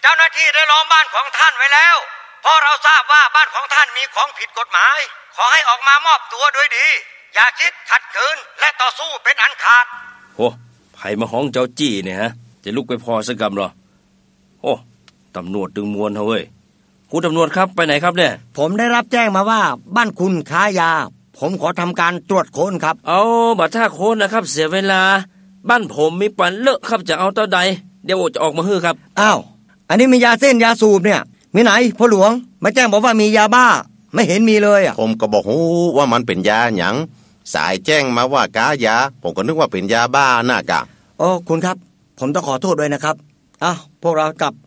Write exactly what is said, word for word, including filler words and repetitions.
เจ้าหน้าที่ได้ล้อมบ้านของท่านไว้แล้วเพราะเราทราบว่าบ้านของท่านมีของผิดกฎหมายขอให้ออกมามอบตัวโดยดีอย่าคิดขัดขืนและต่อสู้เป็นอันขาดโอ้ไผมาห้องเจ้าจี้เนี่ยฮะจะลุกไปพอสักกำหรอโอ้ตำรวจดึงมวลเฮ้ยคุณตำรวจครับไปไหนครับเนี่ยผมได้รับแจ้งมาว่าบ้านคุณค้ายาผมขอทำการตรวจค้นครับเอาบัตรท่าโค้นนะครับเสียเวลาบ้านผมมีปันเลอะครับจะเอาเท่าใดเดี๋ยวจะออกมาฮื้อครับอ้าวอันนี้มียาเส้นยาสูบเนี่ยมีไหนพ่อหลวงมาแจ้งบอกว่ามียาบ้าไม่เห็นมีเลยอ่ะผมก็บอกฮู้ว่ามันเป็นยาหยังสายแจ้งมาว่ากายาผมก็นึกว่าเป็นยาบ้าน่ะกะโอ้คุณครับผมต้องขอโทษด้วยนะครับอ้าวพวกเรากลับ